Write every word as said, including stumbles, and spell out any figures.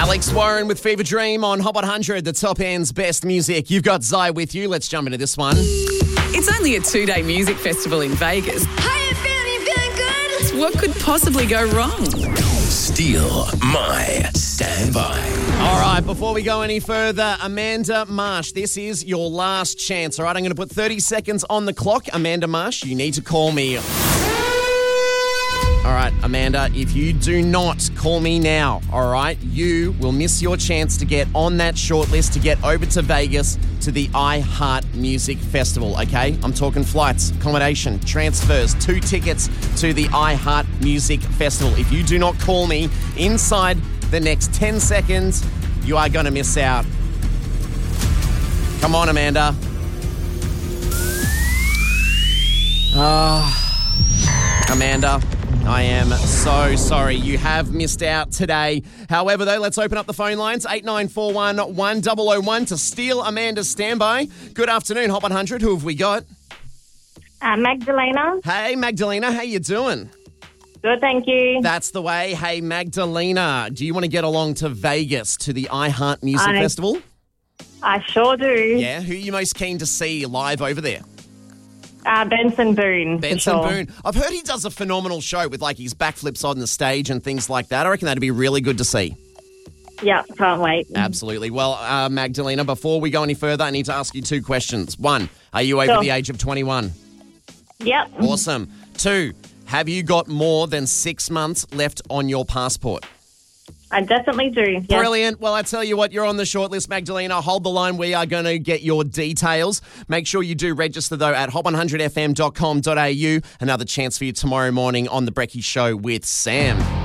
Alex Warren with Fever Dream on Hot one hundred, the top end's best music. You've got Zai with you. Let's jump into this one. It's only a two-day music festival in Vegas. How you feeling? You feeling good? What could possibly go wrong? Steal my standby. All right, before we go any further, Amanda Marsh, this is your last chance. All right, I'm going to put thirty seconds on the clock. Amanda Marsh, you need to call me. All right, Amanda, if you do not call me now, all right, you will miss your chance to get on that shortlist to get over to Vegas to the iHeart Music Festival, okay? I'm talking flights, accommodation, transfers, two tickets to the iHeart Music Festival. If you do not call me inside the next ten seconds, you are going to miss out. Come on, Amanda. Ah, Amanda. I am so sorry. You have missed out today. However, though, let's open up the phone lines. eight nine four one, one zero zero one to steal Amanda's standby. Good afternoon, Hot one hundred. Who have we got? Uh, Magdalena. Hey, Magdalena. How you doing? Good, thank you. That's the way. Hey, Magdalena, do you want to get along to Vegas to the iHeart Music I- Festival? I sure do. Yeah. Who are you most keen to see live over there? Uh, Benson Boone. for Benson sure. Boone. I've heard he does a phenomenal show with like his backflips on the stage and things like that. I reckon that'd be really good to see. Yeah, can't wait. Absolutely. Well, uh, Magdalena, before we go any further, I need to ask you two questions. One, are you over Sure. the age of twenty-one? Yep. Awesome. Two, have you got more than six months left on your passport? I definitely do. Yes. Brilliant. Well, I tell you what, you're on the shortlist, Magdalena. Hold the line. We are going to get your details. Make sure you do register, though, at hot one hundred f m dot com dot a u. Another chance for you tomorrow morning on The Brekkie Show with Sam.